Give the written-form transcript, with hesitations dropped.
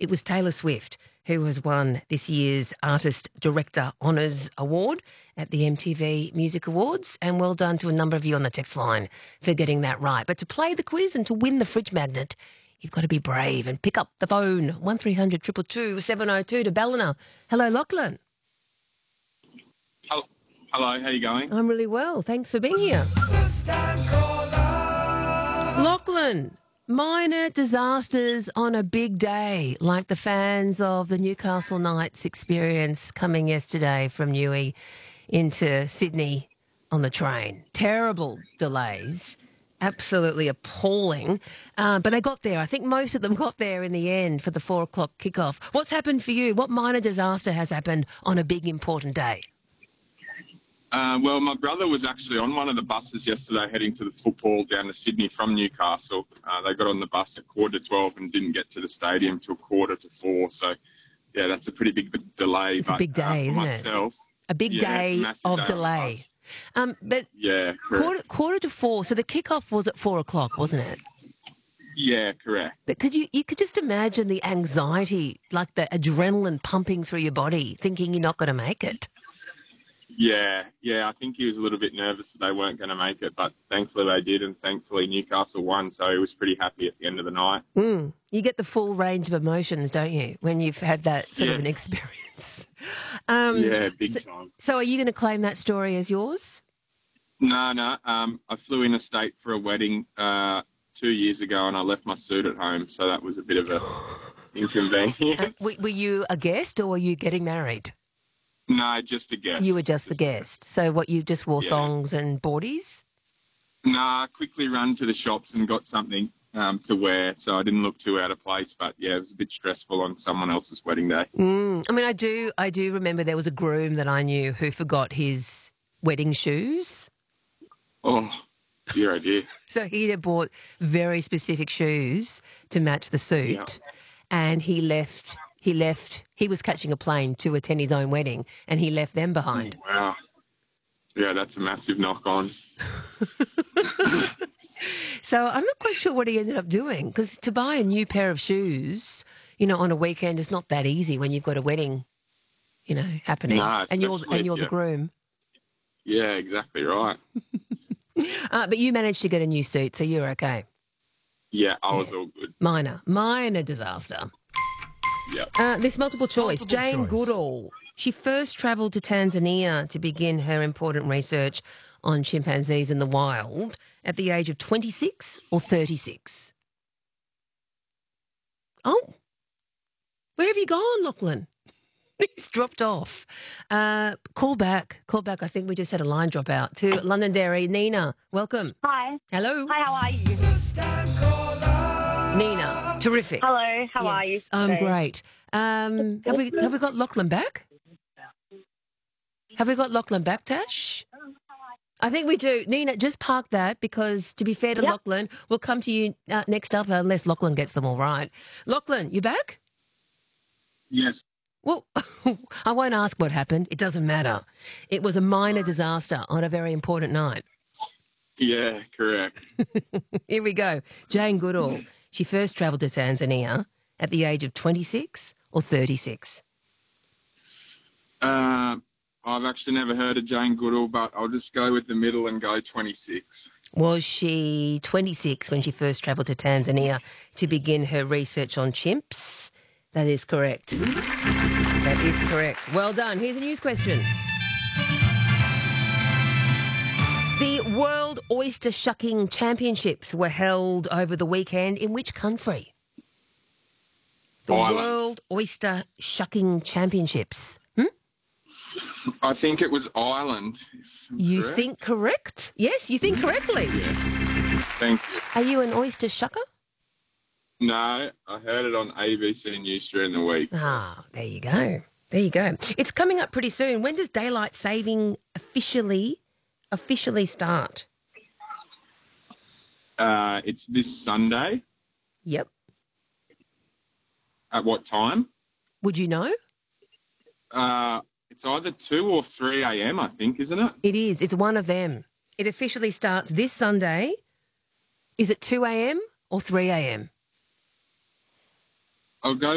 It was Taylor Swift who has won this year's Artist Director Honours Award at the MTV Music Awards. And well done to a number of you on the text line for getting that right. But to play the quiz and to win the fridge magnet, you've got to be brave and pick up the phone, 1300 222 702 to Ballina. Hello, Lachlan. Hello, how you going? I'm really well. Thanks for being here. Lachlan, minor disasters on a big day, like the fans of the Newcastle Knights experience coming yesterday from Newey into Sydney on the train. Terrible delays, absolutely appalling. But they got there. I think most of them got there in the end for the 4 o'clock kickoff. What's happened for you? What minor disaster has happened on a big, important day? Well, my brother was actually on one of the buses yesterday heading to the football down to Sydney from Newcastle. They got on the bus at 11:45 and didn't get to the stadium till 3:45. So, yeah, that's a pretty big delay. It's a big day, isn't it? A big day of delay. But yeah, quarter to 4. So the kickoff was at 4 o'clock, wasn't it? Yeah, correct. But you could just imagine the anxiety, like the adrenaline pumping through your body, thinking you're not going to make it. Yeah, I think he was a little bit nervous that they weren't going to make it, but thankfully they did, and thankfully Newcastle won, so he was pretty happy at the end of the night. You get the full range of emotions, don't you, when you've had that sort of an experience? Yeah, big time. So are you going to claim that story as yours? No. I flew interstate for a wedding 2 years ago, and I left my suit at home, so that was a bit of a inconvenience. Were you a guest or were you getting married? No, just a guest. You were just the guest. So what, you just wore thongs and boardies? No, I quickly ran to the shops and got something to wear, so I didn't look too out of place. But, yeah, it was a bit stressful on someone else's wedding day. I mean, I do remember there was a groom that I knew who forgot his wedding shoes. Oh, dear idea. So he had bought very specific shoes to match the suit, and he was catching a plane to attend his own wedding, and he left them behind. Oh, wow. Yeah, that's a massive knock on. So I'm not quite sure what he ended up doing, because to buy a new pair of shoes, on a weekend is not that easy when you've got a wedding, happening. No, and you're the groom. Yeah, exactly right. But you managed to get a new suit, so you're okay. Yeah, I was all good. Minor disaster. Yeah. This multiple choice. Jane Goodall. She first travelled to Tanzania to begin her important research on chimpanzees in the wild at the age of 26 or 36. Oh, where have you gone, Lachlan? He's dropped off. Call back. I think we just had a line drop out to Londonderry. Nina, welcome. Hi. Hello. Hi, how are you? Nina, terrific. Hello, how are you? I'm great. Have we got Lachlan back? Have we got Lachlan back, Tash? I think we do. Nina, just park that because, to be fair to Lachlan, we'll come to you next up unless Lachlan gets them all right. Lachlan, you back? Yes. Well, I won't ask what happened. It doesn't matter. It was a minor disaster on a very important night. Yeah, correct. Here we go. Jane Goodall. She first travelled to Tanzania at the age of 26 or 36. I've actually never heard of Jane Goodall, but I'll just go with the middle and go 26. Was she 26 when she first travelled to Tanzania to begin her research on chimps? That is correct. That is correct. Well done. Here's a news question. The World Oyster Shucking Championships were held over the weekend in which country? The Ireland. World Oyster Shucking Championships. I think it was Ireland. You think correct? Yes, you think correctly. Yeah. Thank you. Are you an oyster shucker? No, I heard it on ABC News during the week. There you go. There you go. It's coming up pretty soon. When does daylight saving officially start? It's this Sunday. Yep. At what time? Would you know? It's either 2 or 3 a.m., I think, isn't it? It is. It's one of them. It officially starts this Sunday. Is it 2 a.m. or 3 a.m.? I'll go